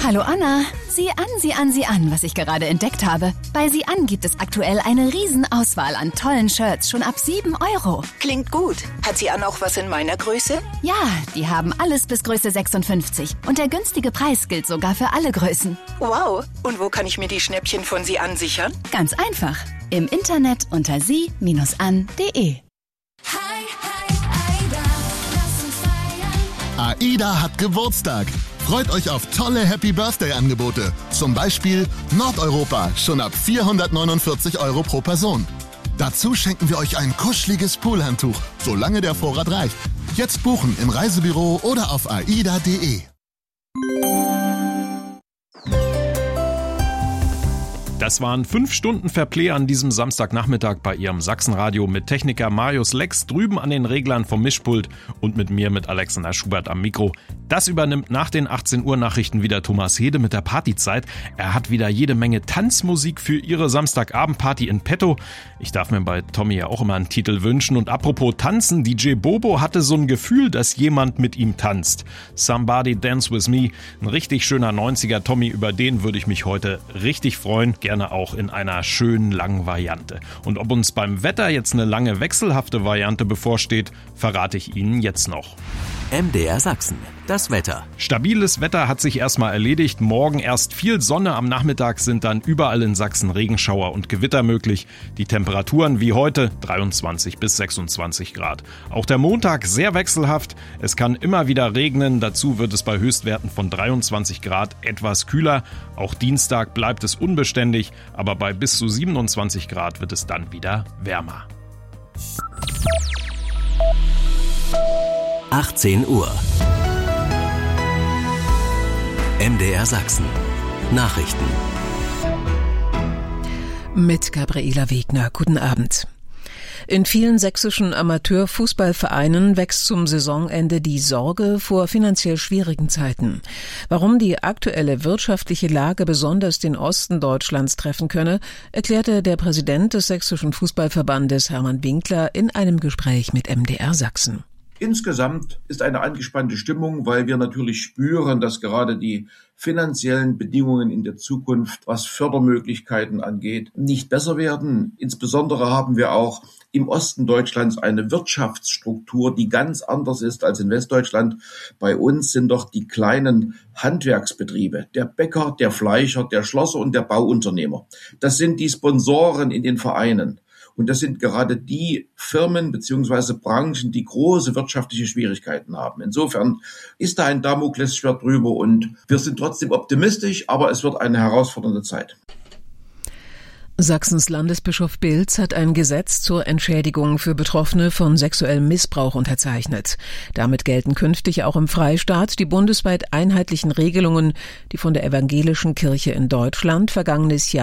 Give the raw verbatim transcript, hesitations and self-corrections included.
Hallo Anna, sieh an, sieh an, sieh an, was ich gerade entdeckt habe. Bei Sieh an gibt es aktuell eine Riesenauswahl an tollen Shirts, schon ab sieben Euro. Klingt gut. Hat Sie an auch was in meiner Größe? Ja, die haben alles bis Größe sechsundfünfzig. Und der günstige Preis gilt sogar für alle Größen. Wow. Und wo kann ich mir die Schnäppchen von Sieh an sichern? Ganz einfach. Im Internet unter sie an punkt de. AIDA hat Geburtstag. Freut euch auf tolle Happy-Birthday-Angebote. Zum Beispiel Nordeuropa, schon ab vierhundertneunundvierzig Euro pro Person. Dazu schenken wir euch ein kuscheliges Poolhandtuch, solange der Vorrat reicht. Jetzt buchen im Reisebüro oder auf aida punkt de. Das waren fünf Stunden Fairplay an diesem Samstagnachmittag bei Ihrem Sachsenradio mit Techniker Marius Lex drüben an den Reglern vom Mischpult und mit mir, mit Alexander Schubert am Mikro. Das übernimmt nach den achtzehn Uhr Nachrichten wieder Thomas Hede mit der Partyzeit. Er hat wieder jede Menge Tanzmusik für Ihre Samstagabendparty in petto. Ich darf mir bei Tommy ja auch immer einen Titel wünschen. Und apropos Tanzen, D J Bobo hatte so ein Gefühl, dass jemand mit ihm tanzt. Somebody Dance With Me, ein richtig schöner neunziger Tommy, über den würde ich mich heute richtig freuen. Gerne auch in einer schönen langen Variante. Und ob uns beim Wetter jetzt eine lange wechselhafte Variante bevorsteht, verrate ich Ihnen jetzt noch. M D R Sachsen, das Wetter. Stabiles Wetter hat sich erstmal erledigt. Morgen erst viel Sonne, am Nachmittag sind dann überall in Sachsen Regenschauer und Gewitter möglich. Die Temperaturen wie heute dreiundzwanzig bis sechsundzwanzig Grad. Auch der Montag sehr wechselhaft. Es kann immer wieder regnen. Dazu wird es bei Höchstwerten von dreiundzwanzig Grad etwas kühler. Auch Dienstag bleibt es unbeständig, aber bei bis zu siebenundzwanzig Grad wird es dann wieder wärmer. achtzehn Uhr. M D R Sachsen. Nachrichten. Mit Gabriela Wegner. Guten Abend. In vielen sächsischen Amateurfußballvereinen wächst zum Saisonende die Sorge vor finanziell schwierigen Zeiten. Warum die aktuelle wirtschaftliche Lage besonders den Osten Deutschlands treffen könne, erklärte der Präsident des Sächsischen Fußballverbandes Hermann Winkler in einem Gespräch mit M D R Sachsen. Insgesamt ist eine angespannte Stimmung, weil wir natürlich spüren, dass gerade die finanziellen Bedingungen in der Zukunft, was Fördermöglichkeiten angeht, nicht besser werden. Insbesondere haben wir auch im Osten Deutschlands eine Wirtschaftsstruktur, die ganz anders ist als in Westdeutschland. Bei uns sind doch die kleinen Handwerksbetriebe, der Bäcker, der Fleischer, der Schlosser und der Bauunternehmer. Das sind die Sponsoren in den Vereinen. Und das sind gerade die Firmen bzw. Branchen, die große wirtschaftliche Schwierigkeiten haben. Insofern ist da ein Damoklesschwert drüber und wir sind trotzdem optimistisch, aber es wird eine herausfordernde Zeit. Sachsens Landesbischof Bilz hat ein Gesetz zur Entschädigung für Betroffene von sexuellem Missbrauch unterzeichnet. Damit gelten künftig auch im Freistaat die bundesweit einheitlichen Regelungen, die von der Evangelischen Kirche in Deutschland vergangenes Jahr